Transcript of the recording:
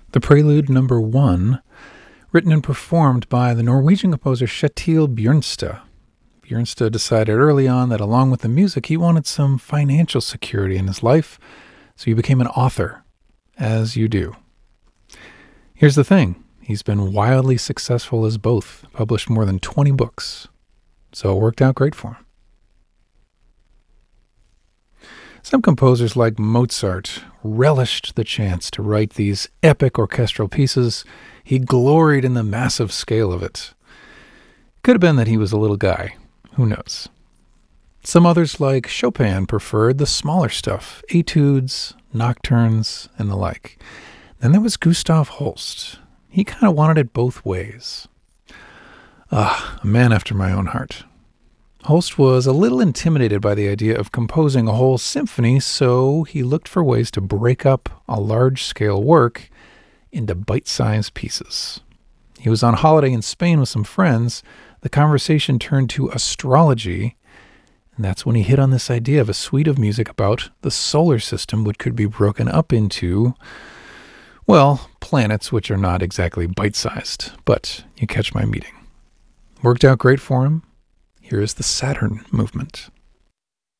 The Prelude Number 1, written and performed by the Norwegian composer Kjetil Bjørnstad. Bjørnstad decided early on that along with the music, he wanted some financial security in his life, so he became an author, as you do. Here's the thing, he's been wildly successful as both, published more than 20 books, so it worked out great for him. Some composers like Mozart relished the chance to write these epic orchestral pieces. He gloried in the massive scale of it. Could have been that he was a little guy. Who knows? Some others like Chopin preferred the smaller stuff, etudes, nocturnes, and the like. Then there was Gustav Holst. He kind of wanted it both ways. A man after my own heart. Holst was a little intimidated by the idea of composing a whole symphony, so he looked for ways to break up a large-scale work into bite-sized pieces. He was on holiday in Spain with some friends. The conversation turned to astrology, and that's when he hit on this idea of a suite of music about the solar system, which could be broken up into, well, planets which are not exactly bite-sized, but you catch my meaning. Worked out great for him. Here is the Saturn movement.